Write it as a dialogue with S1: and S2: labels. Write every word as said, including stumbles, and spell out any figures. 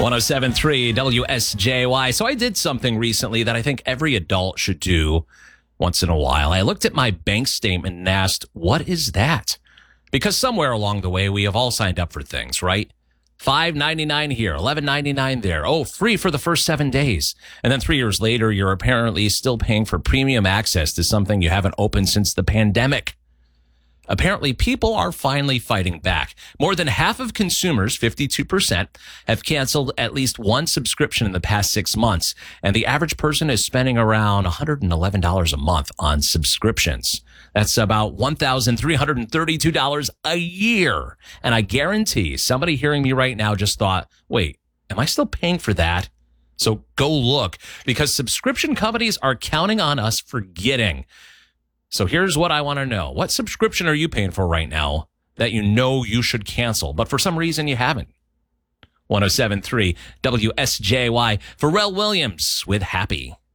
S1: one oh seven point three W S J Y. So I did something recently that I think every adult should do once in a while. I looked at my bank statement and asked, what is that? Because somewhere along the way, we have all signed up for things, right? five ninety-nine here, eleven ninety-nine there. Oh, free for the first seven days. And then three years later, you're apparently still paying for premium access to something you haven't opened since the pandemic. Apparently, people are finally fighting back. More than half of consumers, fifty-two percent, have canceled at least one subscription in the past six months. And the average person is spending around one hundred eleven dollars a month on subscriptions. That's about one thousand three hundred thirty-two dollars a year. And I guarantee somebody hearing me right now just thought, wait, am I still paying for that? So go look, because subscription companies are counting on us forgetting. So here's what I want to know. What subscription are you paying for right now that you know you should cancel, but for some reason you haven't? one oh seven point three W S J Y. Pharrell Williams with Happy.